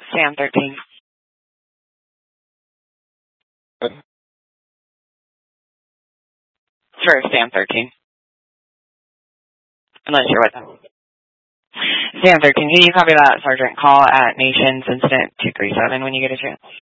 Sam 13. For Sam 13. Unless you're with them. Sam 13, can you copy that, Sergeant? Call at Nations Incident 237 when you get a chance.